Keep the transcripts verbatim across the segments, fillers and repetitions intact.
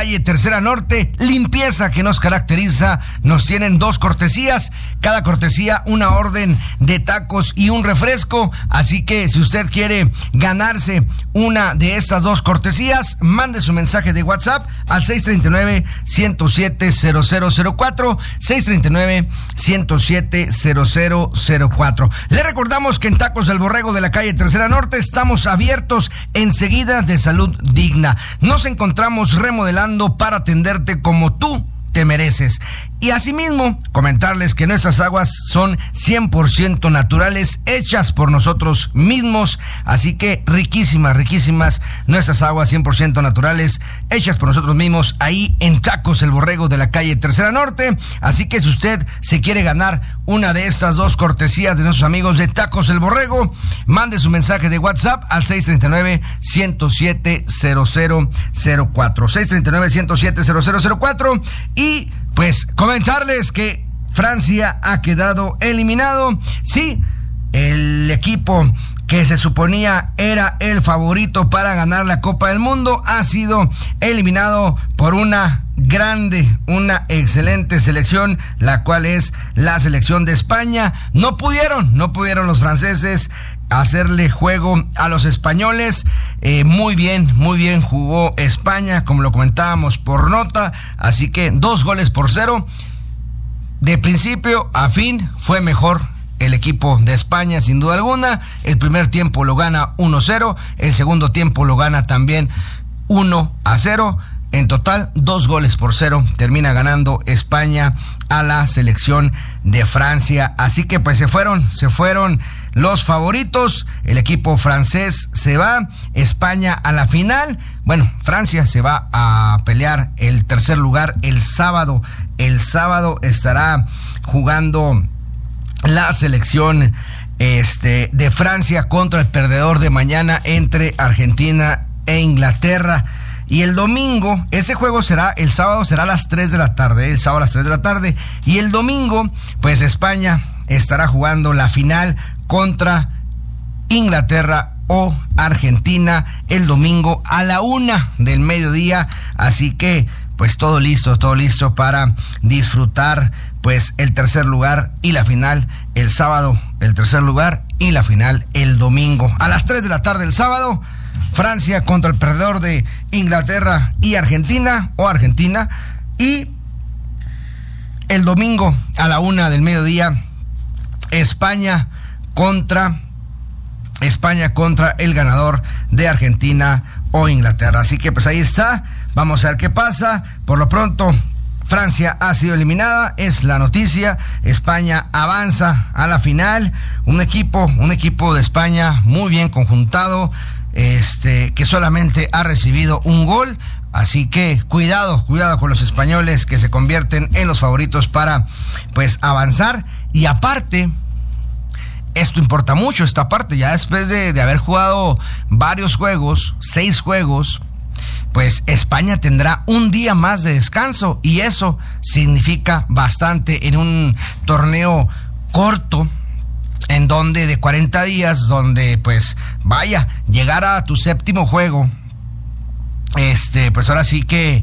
calle Tercera Norte, limpieza que nos caracteriza. Nos tienen dos cortesías, cada cortesía una orden de tacos y un refresco, así que si usted quiere ganarse una de estas dos cortesías, mande su mensaje de WhatsApp al seis tres nueve, uno cero siete, cero cero cero cuatro, seis tres nueve, uno cero siete, cero cero cero cuatro. Le recordamos que en Tacos del Borrego de la calle Tercera Norte estamos abiertos enseguida de Salud Digna. Nos encontramos remodelando para atenderte como tú te mereces. Y asimismo, comentarles que nuestras aguas son cien por ciento naturales, hechas por nosotros mismos, así que riquísimas, riquísimas nuestras aguas cien por ciento naturales, hechas por nosotros mismos, ahí en Tacos El Borrego de la calle Tercera Norte. Así que si usted se quiere ganar una de estas dos cortesías de nuestros amigos de Tacos El Borrego, mande su mensaje de WhatsApp al seis tres nueve, uno cero siete, cero cero cero cuatro, seis tres nueve, uno cero siete, cero cero cero cuatro. Y pues comentarles que Francia ha quedado eliminado. Sí, el equipo que se suponía era el favorito para ganar la Copa del Mundo ha sido eliminado por una grande, una excelente selección, la cual es la selección de España. No pudieron, no pudieron los franceses hacerle juego a los españoles. Eh, muy bien, muy bien jugó España, como lo comentábamos por nota, así que dos goles por cero. De principio a fin fue mejor el equipo de España, sin duda alguna. El primer tiempo lo gana uno cero, el segundo tiempo lo gana también uno a cero. En total, dos goles por cero termina ganando España a la selección de Francia. Así que pues se fueron, se fueron los favoritos. El equipo francés se va, España a la final. Bueno, Francia se va a pelear el tercer lugar el sábado. El sábado estará jugando la selección este, de Francia contra el perdedor de mañana entre Argentina e Inglaterra. Y el domingo, ese juego será, el sábado será a las tres de la tarde, el sábado a las tres de la tarde. Y el domingo, pues España estará jugando la final contra Inglaterra o Argentina el domingo a la una del mediodía. Así que, pues todo listo, todo listo para disfrutar, pues el tercer lugar y la final el sábado, el tercer lugar y la final el domingo. A las tres de la tarde el sábado, Francia contra el perdedor de Inglaterra y Argentina o Argentina. Y el domingo a la una del mediodía, España contra España contra el ganador de Argentina o Inglaterra. Así que pues ahí está. Vamos a ver qué pasa. Por lo pronto, Francia ha sido eliminada, es la noticia. España avanza a la final. Un equipo, un equipo de España muy bien conjuntado, este, que solamente ha recibido un gol. Así que cuidado, cuidado con los españoles que se convierten en los favoritos para pues avanzar. Y aparte, esto importa mucho, esta parte, ya después de, de haber jugado varios juegos, seis juegos, pues España tendrá un día más de descanso y eso significa bastante en un torneo corto, en donde de cuarenta días, donde pues vaya, llegar a tu séptimo juego, este, pues ahora sí que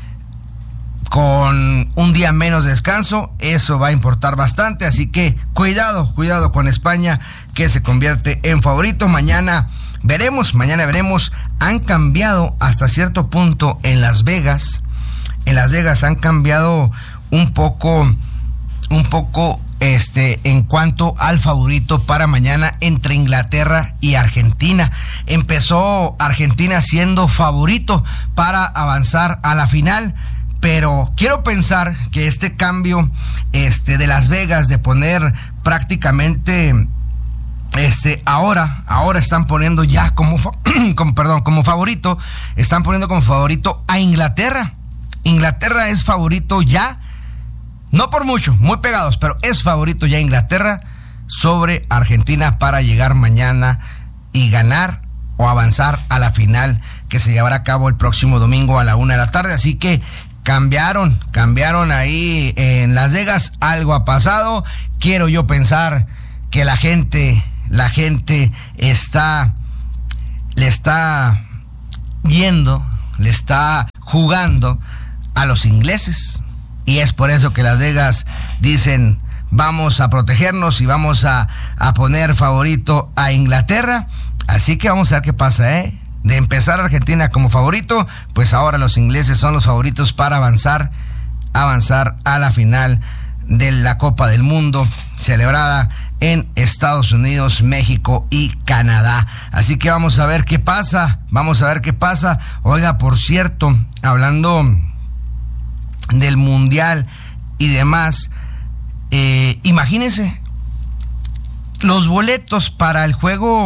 con un día menos de descanso, eso va a importar bastante. Así que cuidado, cuidado con España, que se convierte en favorito. Mañana veremos, mañana veremos. Han cambiado hasta cierto punto en Las Vegas. En Las Vegas han cambiado un poco, un poco, este, en cuanto al favorito para mañana entre Inglaterra y Argentina. Empezó Argentina siendo favorito para avanzar a la final, pero quiero pensar que este cambio este, de Las Vegas, de poner prácticamente, este, ahora, ahora están poniendo ya como, como, perdón, como favorito, están poniendo como favorito a Inglaterra. Inglaterra es favorito ya, no por mucho, muy pegados, pero es favorito ya Inglaterra sobre Argentina para llegar mañana y ganar o avanzar a la final que se llevará a cabo el próximo domingo a la una de la tarde. Así que Cambiaron, cambiaron ahí en Las Vegas, algo ha pasado. Quiero yo pensar que la gente, la gente está, le está yendo, le está jugando a los ingleses. Y es por eso que Las Vegas dicen, vamos a protegernos y vamos a, a poner favorito a Inglaterra. Así que vamos a ver qué pasa, ¿eh? De empezar Argentina como favorito, pues ahora los ingleses son los favoritos para avanzar, avanzar a la final de la Copa del Mundo, celebrada en Estados Unidos, México y Canadá. Así que vamos a ver qué pasa, vamos a ver qué pasa. Oiga, por cierto, hablando del Mundial y demás, eh, imagínense, los boletos para el juego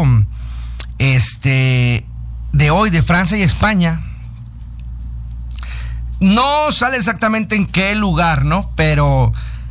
este de hoy de Francia y España, no sale exactamente en qué lugar, ¿no? Pero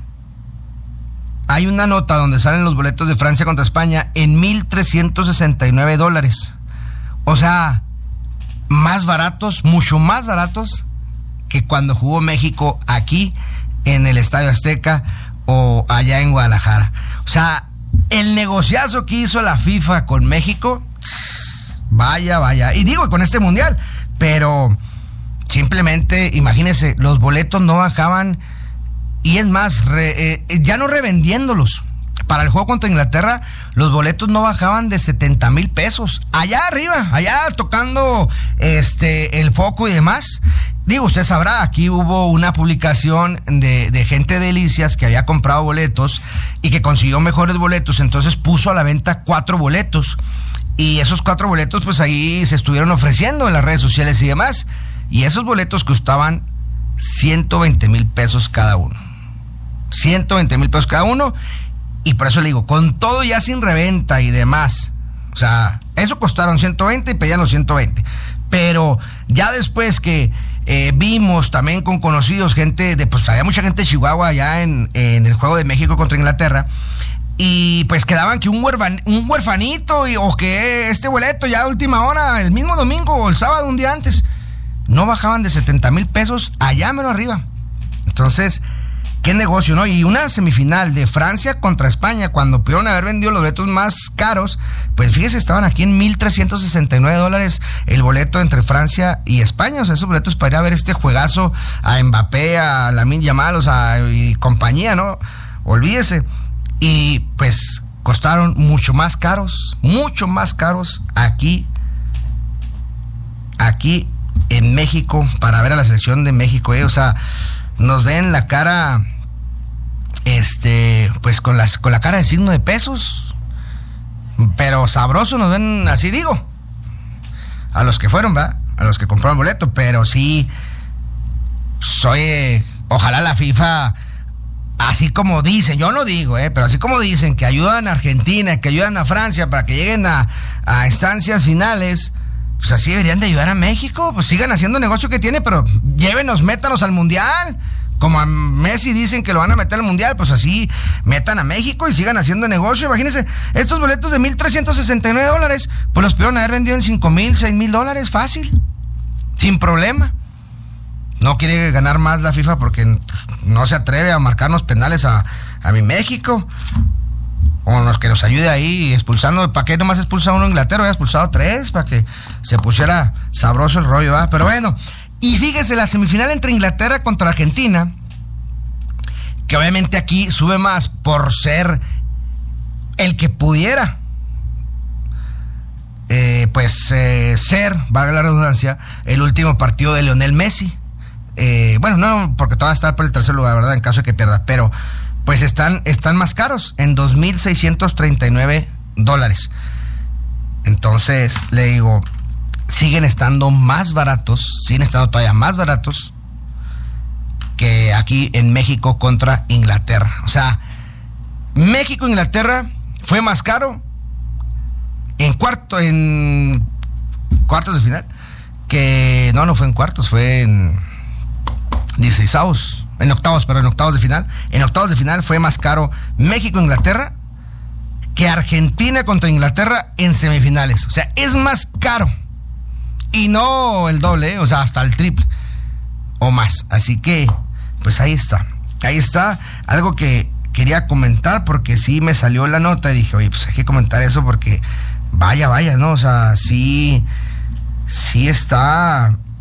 hay una nota donde salen los boletos de Francia contra España en mil trescientos sesenta y nueve dólares. O sea, más baratos, mucho más baratos que cuando jugó México aquí en el Estadio Azteca o allá en Guadalajara. O sea, el negociazo que hizo la FIFA con México, vaya, vaya. Y digo, con este mundial, pero simplemente, imagínense, los boletos no bajaban. Y es más, re, eh, ya no revendiéndolos. Para el juego contra Inglaterra, los boletos no bajaban de setenta mil pesos. Allá arriba, allá tocando este el foco y demás. Digo, usted sabrá, aquí hubo una publicación de, de gente de Delicias que había comprado boletos y que consiguió mejores boletos. Entonces puso a la venta cuatro boletos. Y esos cuatro boletos, pues ahí se estuvieron ofreciendo en las redes sociales y demás. Y esos boletos costaban ciento veinte mil pesos cada uno. ciento veinte mil pesos cada uno. Y por eso le digo, con todo ya sin reventa y demás, o sea, eso costaron ciento veinte y pedían los ciento veinte. Pero ya después que eh, vimos también con conocidos, gente de, pues había mucha gente de Chihuahua allá en, en el juego de México contra Inglaterra, y pues quedaban que un, huerfan, un huerfanito y, o que este boleto ya a última hora, el mismo domingo o el sábado, un día antes, no bajaban de setenta mil pesos allá menos arriba. Entonces, qué negocio, ¿no? Y una semifinal de Francia contra España, cuando pudieron haber vendido los boletos más caros, pues fíjese, estaban aquí en mil trescientos sesenta y nueve dólares el boleto entre Francia y España. O sea, esos boletos para ir a ver este juegazo a Mbappé, a Lamine Yamal, o sea, y compañía, ¿no? Olvídese. Y pues costaron mucho más caros, mucho más caros aquí, aquí en México, para ver a la selección de México, ¿eh? O sea, nos ven la cara, este, pues con las, con la cara de signo de pesos, pero sabroso nos ven, así digo, a los que fueron, ¿verdad? A los que compraron boleto, pero sí, soy, eh, ojalá la FIFA, así como dicen, yo no digo, eh, pero así como dicen que ayudan a Argentina, que ayudan a Francia para que lleguen a, a instancias finales, pues así deberían de ayudar a México. Pues sigan haciendo negocio que tiene, pero llévenos, métanos al Mundial. Como a Messi dicen que lo van a meter al Mundial, pues así metan a México y sigan haciendo negocio. Imagínense, estos boletos de mil trescientos sesenta y nueve dólares, pues los pudieron haber vendido en cinco mil, seis mil dólares, fácil, sin problema. No quiere ganar más la FIFA porque pues, no se atreve a marcarnos penales a, a mi México. O los que nos ayude ahí expulsando. ¿Para qué nomás expulsa uno a Inglaterra? Había expulsado tres para que se pusiera sabroso el rollo, ¿verdad? Pero bueno, y fíjese, la semifinal entre Inglaterra contra Argentina, que obviamente aquí sube más por ser el que pudiera, eh, pues eh, ser, valga la redundancia, el último partido de Lionel Messi. Eh, bueno, no, porque todavía está por el tercer lugar, ¿verdad? En caso de que pierda, pero pues están, están más caros, en dos mil seiscientos treinta y nueve dólares. Entonces, le digo, siguen estando más baratos, siguen estando todavía más baratos que aquí en México contra Inglaterra. O sea, México-Inglaterra fue más caro en cuarto, en cuartos de final, que no, no fue en cuartos, fue en dieciseisavos, en octavos, pero en octavos de final. En octavos de final fue más caro México-Inglaterra que Argentina contra Inglaterra en semifinales. O sea, es más caro. Y no el doble, ¿eh? O sea, hasta el triple o más. Así que, pues ahí está. Ahí está algo que quería comentar porque sí me salió la nota y dije, oye, pues hay que comentar eso porque vaya, vaya, ¿no? O sea, sí, sí está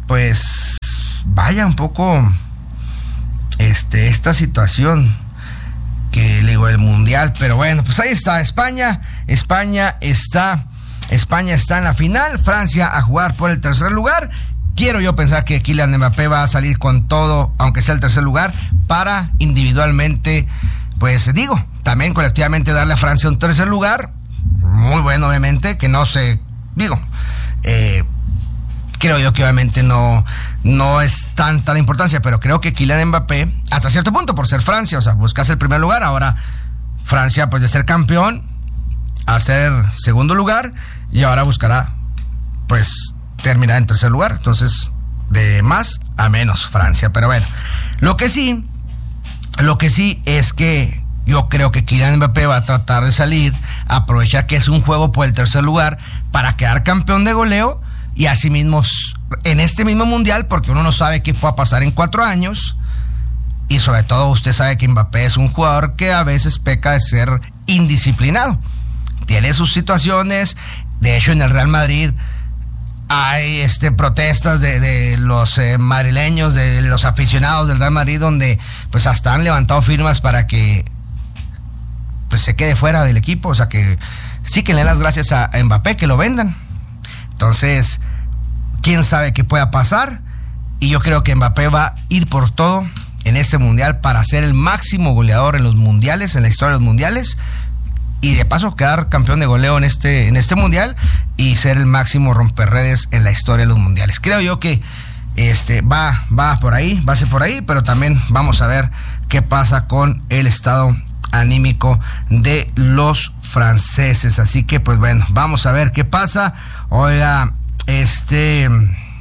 pues vaya un poco este esta situación que le digo el mundial, pero bueno, pues ahí está España, España está España está en la final, Francia a jugar por el tercer lugar. Quiero yo pensar que Kylian Mbappé va a salir con todo, aunque sea el tercer lugar, para individualmente, pues digo, también colectivamente darle a Francia un tercer lugar. Muy bueno, obviamente, que no se, digo, eh, creo yo que obviamente no, no es tanta la importancia, pero creo que Kylian Mbappé, hasta cierto punto, por ser Francia, o sea, buscas el primer lugar, ahora Francia, pues de ser campeón, a ser segundo lugar, y ahora buscará, pues, terminar en tercer lugar. Entonces, de más a menos Francia. Pero bueno, lo que sí, lo que sí es que yo creo que Kylian Mbappé va a tratar de salir, aprovechar que es un juego por el tercer lugar para quedar campeón de goleo y asimismo en este mismo mundial, porque uno no sabe qué pueda pasar en cuatro años. Y sobre todo usted sabe que Mbappé es un jugador que a veces peca de ser indisciplinado. Tiene sus situaciones. De hecho, en el Real Madrid hay este, protestas de, de los eh, madrileños, de los aficionados del Real Madrid, donde pues hasta han levantado firmas para que pues se quede fuera del equipo. O sea que sí que le den las gracias a, a Mbappé, que lo vendan. Entonces, quién sabe qué pueda pasar. Y yo creo que Mbappé va a ir por todo en este mundial para ser el máximo goleador en los mundiales, en la historia de los mundiales. Y de paso quedar campeón de goleo en este, en este mundial y ser el máximo romperredes en la historia de los mundiales. Creo yo que este va, va por ahí, va a ser por ahí, pero también vamos a ver qué pasa con el estado anímico de los franceses. Así que pues bueno, vamos a ver qué pasa. Oiga, este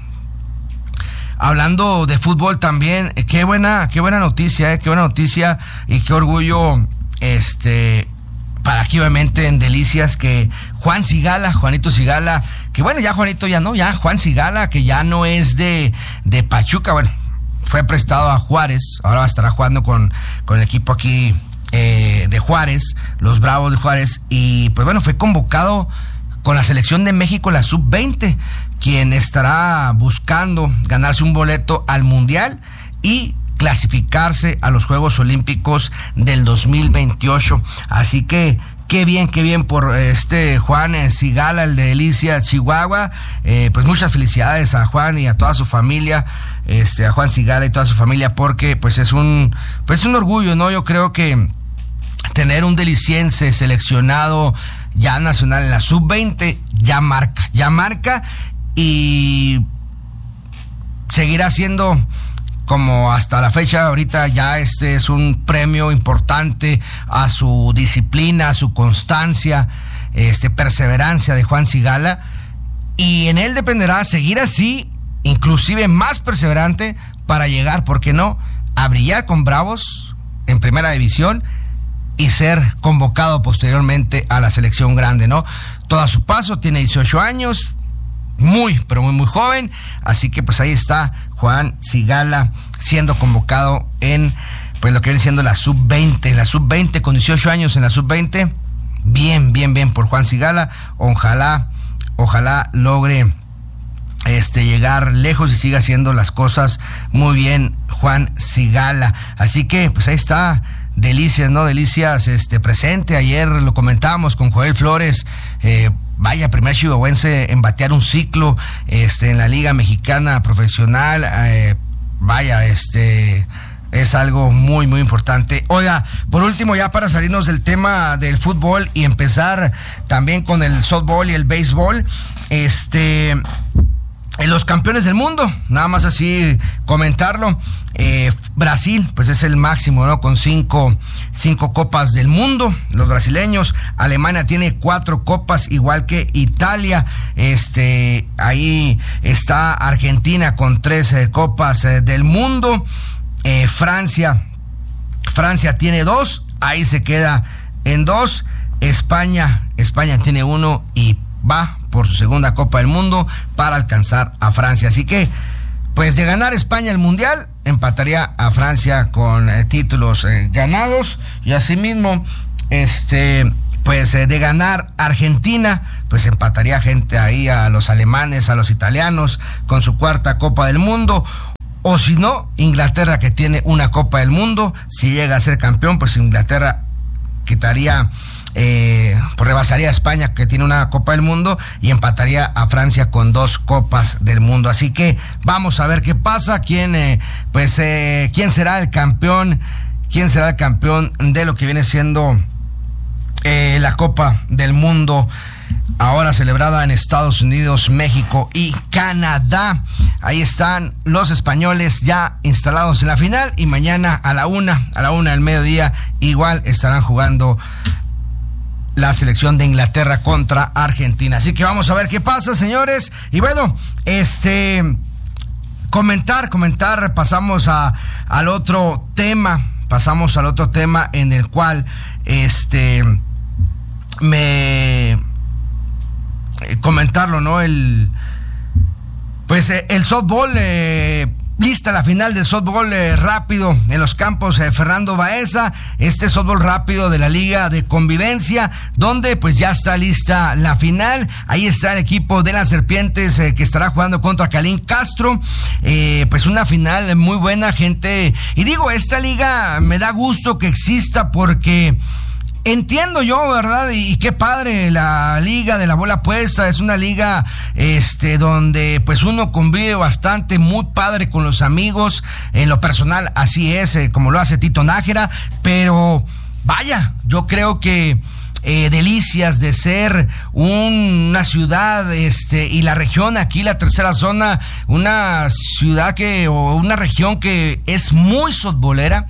hablando de fútbol también, qué buena, qué buena noticia, eh, qué buena noticia y qué orgullo este para aquí obviamente en Delicias que Juan Sigala, Juanito Sigala, que bueno, ya Juanito ya no, ya Juan Sigala, que ya no es de, de Pachuca, bueno, fue prestado a Juárez, ahora estará jugando con, con el equipo aquí eh, de Juárez, los Bravos de Juárez, y pues bueno, fue convocado con la selección de México, la sub veinte, quien estará buscando ganarse un boleto al Mundial y clasificarse a los Juegos Olímpicos del dos mil veintiocho. Así que qué bien, qué bien por este Juan eh, Sigala, el de Delicias, Chihuahua. Eh, pues muchas felicidades a Juan y a toda su familia, este, a Juan Sigala y toda su familia, porque pues es un, pues es un orgullo, ¿no? Yo creo que tener un deliciense seleccionado ya nacional en la sub veinte ya marca, ya marca y seguirá siendo como hasta la fecha. Ahorita ya este es un premio importante a su disciplina, a su constancia, este, perseverancia de Juan Sigala, y en él dependerá seguir así, inclusive más perseverante, para llegar, ¿por qué no?, a brillar con Bravos en primera división y ser convocado posteriormente a la selección grande, ¿no? Todo a su paso, tiene dieciocho años, muy, pero muy, muy joven. Así que pues ahí está Juan Sigala siendo convocado en pues lo que viene siendo la sub veinte. La sub veinte, con dieciocho años en la sub veinte. Bien, bien, bien por Juan Sigala. Ojalá, ojalá logre este llegar lejos y siga haciendo las cosas muy bien Juan Sigala. Así que pues ahí está Delicias, ¿no? Delicias este presente. Ayer lo comentábamos con Joel Flores, eh, vaya, primer chihuahuense en batear un ciclo este en la Liga Mexicana Profesional. Eh, vaya, este es algo muy, muy importante. Oiga, por último, ya para salirnos del tema del fútbol y empezar también con el softball y el béisbol, este... en los campeones del mundo, nada más así comentarlo, eh, Brasil, pues es el máximo, ¿no? Con cinco, cinco copas del mundo, los brasileños. Alemania tiene cuatro copas, igual que Italia. Este, ahí está Argentina con tres eh, copas eh, del mundo. Eh, Francia, Francia tiene dos, ahí se queda en dos. España, España tiene uno y va por su segunda Copa del Mundo para alcanzar a Francia. Así que, pues de ganar España el Mundial, empataría a Francia con eh, títulos eh, ganados. Y asimismo, este, pues eh, de ganar Argentina, pues empataría gente ahí a los alemanes, a los italianos, con su cuarta Copa del Mundo. O si no, Inglaterra, que tiene una Copa del Mundo, si llega a ser campeón, pues Inglaterra quitaría, eh, pues rebasaría a España, que tiene una Copa del Mundo, y empataría a Francia con dos Copas del Mundo. Así que vamos a ver qué pasa, quién, eh, pues, eh, quién será el campeón, quién será el campeón de lo que viene siendo eh, la Copa del Mundo, ahora celebrada en Estados Unidos, México y Canadá. Ahí están los españoles ya instalados en la final, y mañana a la una, a la una del mediodía, igual estarán jugando la selección de Inglaterra contra Argentina. Así que vamos a ver qué pasa, señores. Y bueno, este comentar, comentar, pasamos a al otro tema, pasamos al otro tema en el cual este me comentarlo, ¿no? El pues eh, el softball, eh, lista la final del softball eh, rápido en los campos eh, Fernando Baeza, este softball rápido de la Liga de Convivencia, donde pues ya está lista la final. Ahí está el equipo de las Serpientes eh, que estará jugando contra Calín Castro, eh, pues una final muy buena, gente. Y digo, esta liga me da gusto que exista, porque entiendo yo, ¿verdad? Y, y qué padre la liga de la bola puesta. Es una liga este donde pues uno convive bastante, muy padre con los amigos. En lo personal así es, eh, como lo hace Tito Nájera. Pero vaya, yo creo que eh, Delicias, de ser un, una ciudad este y la región aquí, la tercera zona, una ciudad que o una región que es muy softbolera,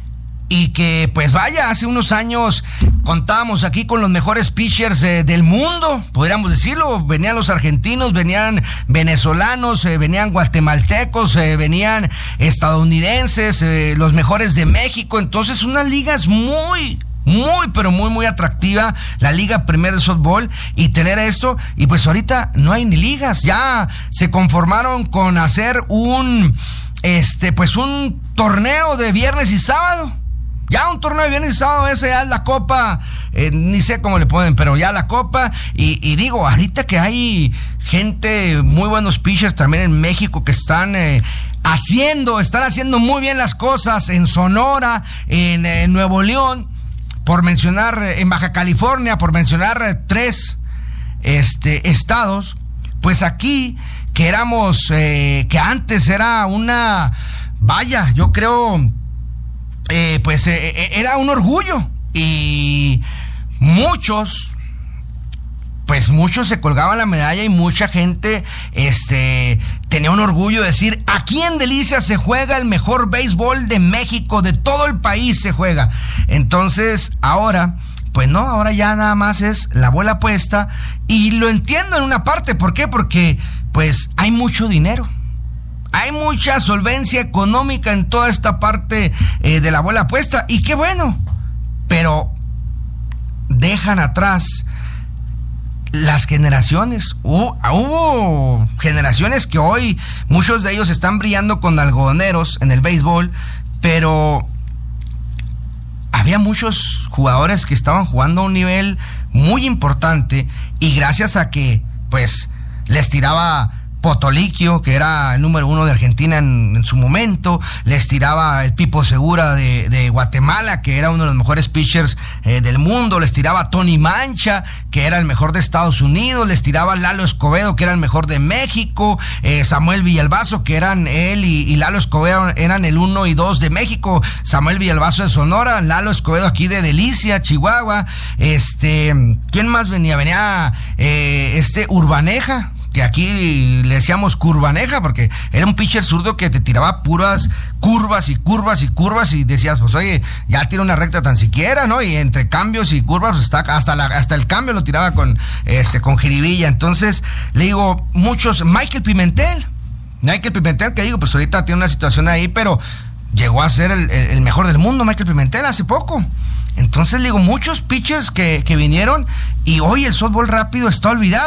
y que pues vaya, hace unos años contábamos aquí con los mejores pitchers eh, del mundo, podríamos decirlo. Venían los argentinos, venían venezolanos, eh, venían guatemaltecos, eh, venían estadounidenses, eh, los mejores de México. Entonces una liga es muy muy, pero muy, muy atractiva, la Liga Premier de Softball, y tener esto. Y pues ahorita no hay ni ligas, ya se conformaron con hacer un este pues un torneo de viernes y sábado. Ya un torneo de viernes y sábado, ese ya es la Copa, eh, ni sé cómo le ponen, pero ya la Copa. Y, y digo, ahorita que hay gente, muy buenos pitchers también en México, que están eh, haciendo, están haciendo muy bien las cosas en Sonora, en, en Nuevo León, por mencionar, en Baja California, por mencionar eh, tres este, estados. Pues aquí, que éramos, eh, que antes era una, vaya, yo creo... Eh, pues eh, era un orgullo, y muchos, pues muchos se colgaban la medalla, y mucha gente este tenía un orgullo de decir: aquí en Delicias se juega el mejor béisbol de México, de todo el país se juega. Entonces ahora, pues no, ahora ya nada más es la bola puesta, y lo entiendo en una parte. ¿Por qué? Porque pues hay mucho dinero. Hay mucha solvencia económica en toda esta parte eh, de la bola puesta, y qué bueno, pero dejan atrás las generaciones. Hubo, hubo generaciones que hoy muchos de ellos están brillando con algodoneros en el béisbol, pero había muchos jugadores que estaban jugando a un nivel muy importante, y gracias a que pues les tiraba Potoliquio, que era el número uno de Argentina en, en su momento, les tiraba el Pipo Segura de, de Guatemala, que era uno de los mejores pitchers eh, del mundo, les tiraba Tony Mancha, que era el mejor de Estados Unidos, les tiraba Lalo Escobedo, que era el mejor de México, eh, Samuel Villalbazo, que eran él y, y Lalo Escobedo eran el uno y dos de México, Samuel Villalbazo de Sonora, Lalo Escobedo aquí de Delicia, Chihuahua. Este, ¿quién más venía? Venía eh, este Urbaneja, que aquí le decíamos Curvaneja, porque era un pitcher zurdo que te tiraba puras curvas y curvas y curvas, y decías, pues oye, ya tira una recta tan siquiera, ¿no? Y entre cambios y curvas, pues, está, hasta la, hasta el cambio lo tiraba con este con jiribilla. Entonces, le digo, muchos, Michael Pimentel, Michael Pimentel, que digo, pues ahorita tiene una situación ahí, pero llegó a ser el, el mejor del mundo, Michael Pimentel, hace poco. Entonces, le digo, muchos pitchers que, que vinieron, y hoy el softball rápido está olvidado.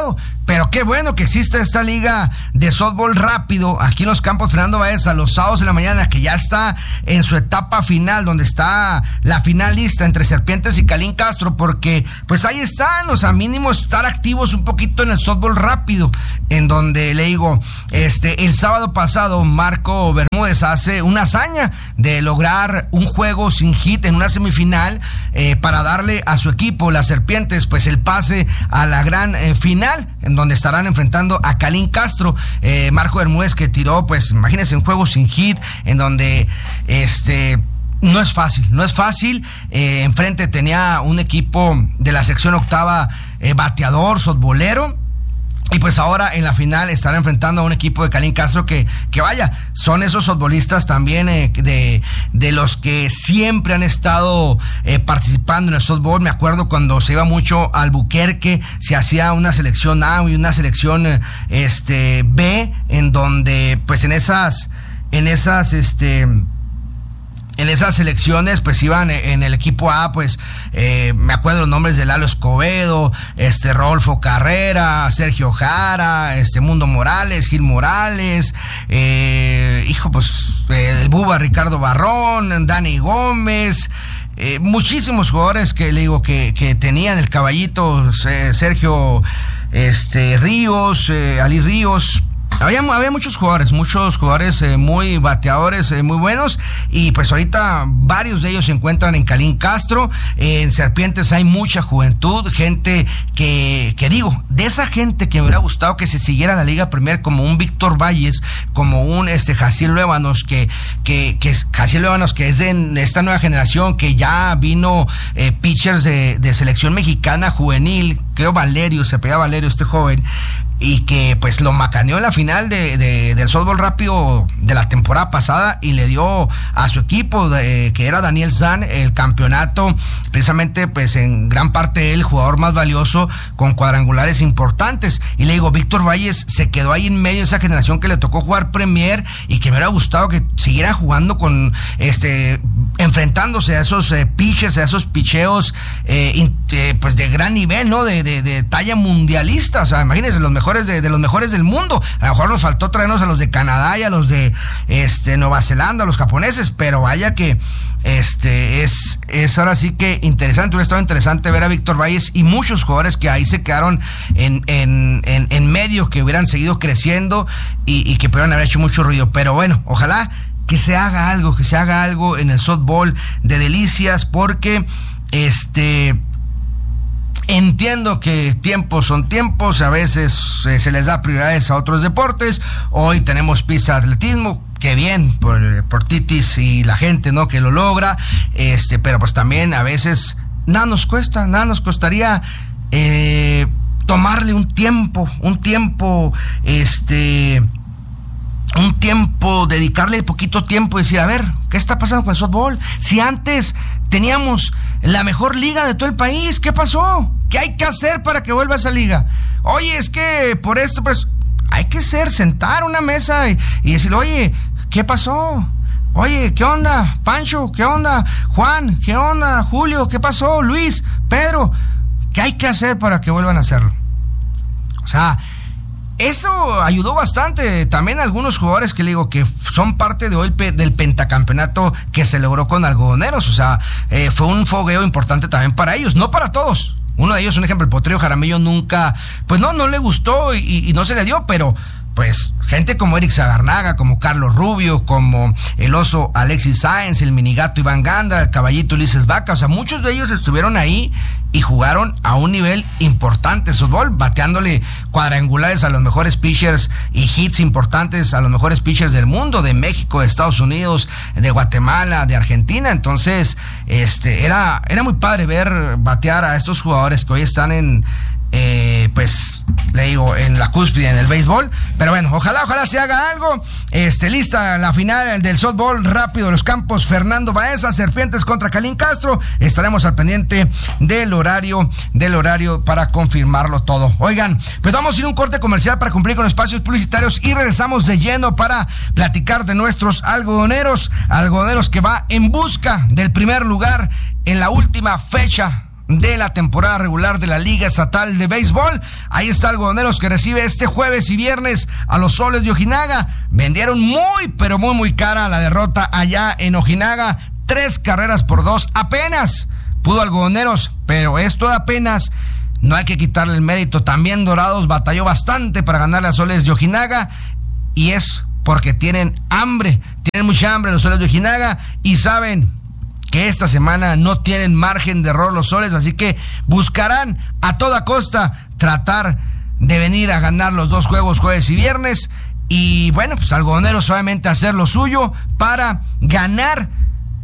pero qué bueno que existe esta liga de softball rápido aquí en los campos Fernando Baeza los sábados de la mañana, que ya está en su etapa final, donde está la final lista entre Serpientes y Calín Castro, porque pues ahí están, o sea, mínimo estar activos un poquito en el softball rápido, en donde le digo, este, el sábado pasado Marco Bermúdez hace una hazaña de lograr un juego sin hit en una semifinal eh, para darle a su equipo, las Serpientes, pues el pase a la gran eh, final, en donde estarán enfrentando a Calín Castro. eh, Marco Bermúdez, que tiró, pues imagínense, un juego sin hit, en donde este no es fácil, no es fácil. Eh, enfrente tenía un equipo de la sección octava, eh, bateador, softbolero. Y pues ahora en la final estará enfrentando a un equipo de Calín Castro que, que vaya, son esos futbolistas también eh, de, de los que siempre han estado eh, participando en el softball. Me acuerdo cuando se iba mucho al Albuquerque, se hacía una selección A y una selección eh, este B, en donde pues en esas, en esas, este... En esas selecciones, pues iban en el equipo A, pues eh, me acuerdo los nombres de Lalo Escobedo, este Rodolfo Carrera, Sergio Jara, este Mundo Morales, Gil Morales, eh, hijo, pues el Buba Ricardo Barrón, Dani Gómez, eh, muchísimos jugadores que le digo que, que tenían el caballito, eh, Sergio este Ríos, eh, Ali Ríos. Había, había muchos jugadores, muchos jugadores eh, muy bateadores, eh, muy buenos, y pues ahorita varios de ellos se encuentran en Calín Castro. Eh, en Serpientes hay mucha juventud, gente que, que digo, de esa gente que me hubiera gustado que se siguiera en la Liga Premier, como un Víctor Valles, como un este Jaciel Luébanos, que, que, que Jaciel Luébanos, que es de esta nueva generación, que ya vino eh, pitchers de, de selección mexicana juvenil, creo Valerio, se apellida Valerio este joven, y que pues lo macaneó en la final de, de, del softball rápido de la temporada pasada, y le dio a su equipo, de, que era Daniel San, el campeonato, precisamente pues en gran parte el jugador más valioso, con cuadrangulares importantes. Y le digo, Víctor Valles se quedó ahí en medio de esa generación que le tocó jugar Premier, y que me hubiera gustado que siguiera jugando con este, enfrentándose a esos eh, pitchers, a esos picheos eh, in, eh, pues de gran nivel, ¿no? De, de, de talla mundialista. O sea, imagínense, los mejores De, de los mejores del mundo. A lo mejor nos faltó traernos a los de Canadá y a los de este Nueva Zelanda, a los japoneses, pero vaya que este es, es ahora sí que interesante, hubiera estado interesante ver a Víctor Valles y muchos jugadores que ahí se quedaron en, en, en, en medio, que hubieran seguido creciendo y, y que pudieran haber hecho mucho ruido. Pero bueno, ojalá que se haga algo, que se haga algo en el softball de Delicias, porque este entiendo que tiempos son tiempos, a veces eh, se les da prioridades a otros deportes. Hoy tenemos pista de atletismo, qué bien por, por Titis y la gente, ¿no?, que lo logra, este, pero pues también a veces nada nos cuesta, nada nos costaría eh, tomarle un tiempo, un tiempo, este... un tiempo, dedicarle poquito tiempo y decir, a ver, ¿qué está pasando con el softball? Si antes teníamos la mejor liga de todo el país, ¿qué pasó? ¿Qué hay que hacer para que vuelva esa liga? Oye, es que por esto, pues, hay que ser, sentar una mesa y, y decir, oye, ¿qué pasó? Oye, ¿qué onda? Pancho, ¿qué onda? Juan, ¿qué onda? Julio, ¿qué pasó? Luis, Pedro, ¿qué hay que hacer para que vuelvan a hacerlo? O sea, eso ayudó bastante. También algunos jugadores que le digo que son parte de hoy pe- del pentacampeonato que se logró con Algodoneros. O sea, eh, fue un fogueo importante también para ellos, no para todos. Uno de ellos, un ejemplo, el Potrillo Jaramillo nunca, pues no, no le gustó y, y no se le dio, pero pues gente como Eric Zagarnaga, como Carlos Rubio, como el oso Alexis Sáenz, el minigato Iván Ganda, el caballito Ulises Vaca, o sea, muchos de ellos estuvieron ahí y jugaron a un nivel importante softball, bateándole cuadrangulares a los mejores pitchers y hits importantes a los mejores pitchers del mundo, de México, de Estados Unidos, de Guatemala, de Argentina. Entonces, este, era, era muy padre ver batear a estos jugadores que hoy están en, eh, pues, le digo, en la cúspide en el béisbol. Pero bueno, ojalá, ojalá se haga algo. Este, lista la final del softball rápido de los campos Fernando Baeza, Serpientes contra Calín Castro. Estaremos al pendiente del horario, del horario para confirmarlo todo. Oigan, pues vamos a ir a un corte comercial para cumplir con espacios publicitarios y regresamos de lleno para platicar de nuestros algodoneros, algodoneros que va en busca del primer lugar en la última fecha de la temporada regular de la Liga Estatal de Béisbol. Ahí está Algodoneros, que recibe este jueves y viernes a los Soles de Ojinaga. Vendieron muy, pero muy, muy cara la derrota allá en Ojinaga. Tres carreras por dos. Apenas pudo Algodoneros, pero esto de apenas no hay que quitarle el mérito. También Dorados batalló bastante para ganarle a Soles de Ojinaga, y es porque tienen hambre, tienen mucha hambre los Soles de Ojinaga, y saben que esta semana no tienen margen de error los Soles, así que buscarán a toda costa tratar de venir a ganar los dos juegos, jueves y viernes. Y bueno, pues Algodoneros solamente hacer lo suyo para ganar.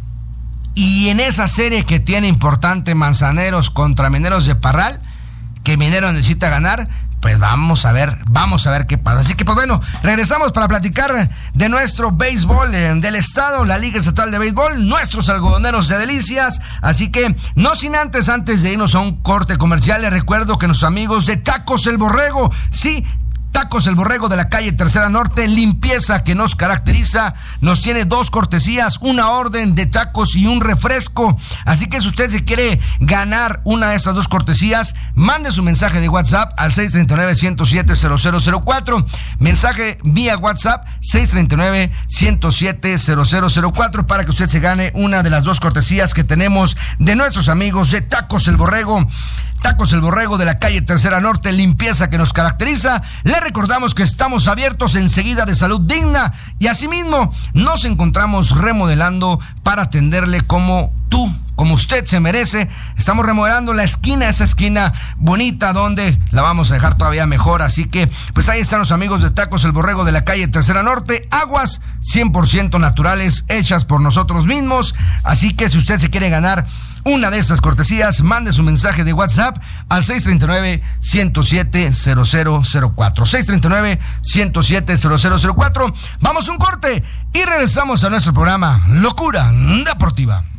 Y en esa serie que tiene importante Manzaneros contra Mineros de Parral, que Mineros necesita ganar, pues vamos a ver, vamos a ver qué pasa. Así que pues bueno, regresamos para platicar de nuestro béisbol eh, del estado, la Liga Estatal de Béisbol, nuestros Algodoneros de Delicias. Así que no sin antes, antes de irnos a un corte comercial, les recuerdo que nuestros amigos de Tacos El Borrego, sí, Tacos El Borrego de la calle Tercera Norte, limpieza que nos caracteriza, nos tiene dos cortesías, una orden de tacos y un refresco. Así que si usted se quiere ganar una de estas dos cortesías, mande su mensaje de WhatsApp al seis tres nueve, uno cero siete, cero cero cero cuatro, mensaje vía WhatsApp seis tres nueve, uno cero siete, cero cero cero cuatro, para que usted se gane una de las dos cortesías que tenemos de nuestros amigos de Tacos El Borrego. Tacos El Borrego de la calle Tercera Norte, limpieza que nos caracteriza. Le recordamos que estamos abiertos enseguida de Salud Digna, y asimismo nos encontramos remodelando para atenderle como tú, como usted se merece. Estamos remodelando la esquina, esa esquina bonita, donde la vamos a dejar todavía mejor. Así que pues ahí están los amigos de Tacos El Borrego de la calle Tercera Norte, aguas cien por ciento naturales, hechas por nosotros mismos. Así que si usted se quiere ganar una de estas cortesías, mande su mensaje de WhatsApp al seis tres nueve, uno cero siete, cero cero cero cuatro. seis tres nueve, uno cero siete, cero cero cero cuatro. Vamos a un corte y regresamos a nuestro programa Locura Deportiva.